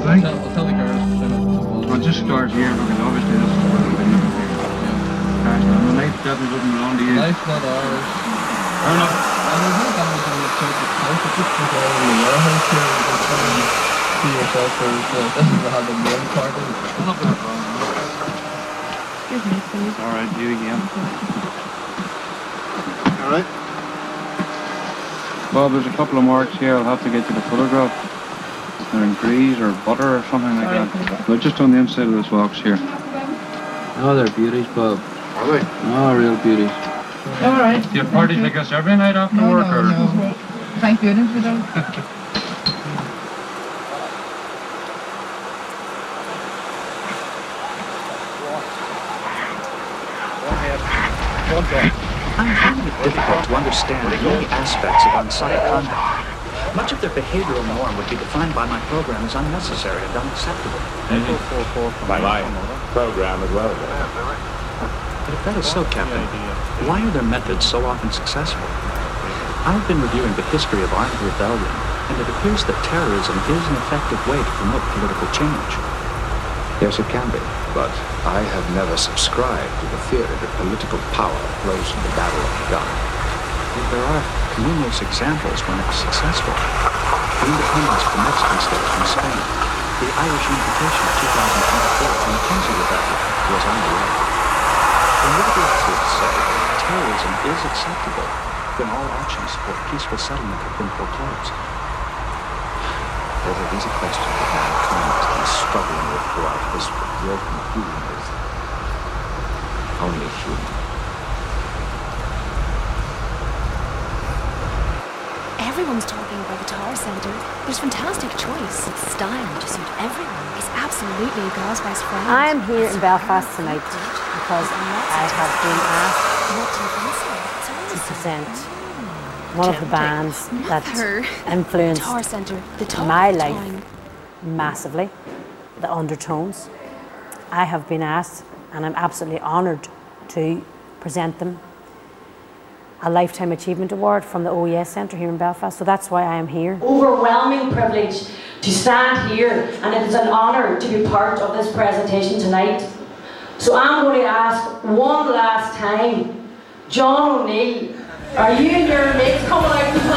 Right. I'll tell the girls to send it. I'll just start here because obviously this is what we're doing here. Gosh, man, the life definitely doesn't belong to you. Life's not ours. Fair enough. And there's no damage on the church itself, it's just the whole in the warehouse here, you can come and see yourself for this is how the main part is. Not that wrong. Excuse me, please. Alright, you again. Alright. Bob, there's a couple of marks here. I'll have to get you the photograph. They're in grease or butter or something like that. But just on the inside of this box here. Oh, they're beauties, Bob. Are they? Oh, real beauties. Alright. Do you have parties like this every night after work or? No. Thank goodness we don't. I'm finding it difficult to understand many aspects of on-site conduct. Much of their behavioral norm would be defined by my program as unnecessary and unacceptable. By my program as well. But if that is so, Captain, why are their methods so often successful? I've been reviewing the history of armed rebellion, and it appears that terrorism is an effective way to promote political change. Yes, it can be, but I have never subscribed to the theory that political power flows from the barrel of the gun. Yet there are numerous examples when it's successful. The independence of the Mexican states from Spain, the Irish unification of 2024, and the Mackenzie Rebellion was on the way. And would it be true to say that terrorism is acceptable when all actions for peaceful settlement have been foreclosed? These are questions that mankind has been struggling with throughout history. Your conclusion is only human. Everyone's talking about the Tower Centre. There's fantastic choice. It's style to suit everyone. It's absolutely a girl's best friend. I'm here in Belfast tonight because I have been asked to present one of the bands that influenced my life massively, the Undertones. I have been asked, and I'm absolutely honoured to present them a Lifetime Achievement Award from the OES Centre here in Belfast, so that's why I am here. Overwhelming privilege to stand here, and it is an honour to be part of this presentation tonight. So I'm going to ask one last time, John O'Neill, are you and your mates coming out and